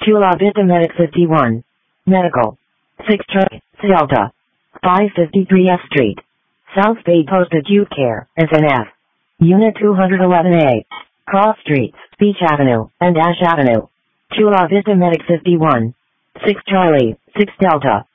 Chula Vista Medic 51. Medical. 6 Delta. 553 F Street. South Bay Post Acute Care, SNF. Unit 211A. Cross Streets, Beach Avenue, and Ash Avenue. Chula Vista Medic 51. 6 Charlie, 6 Delta.